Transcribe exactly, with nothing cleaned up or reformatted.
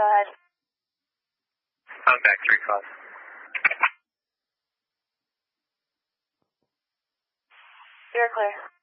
go ahead. I'm back three five. You're clear.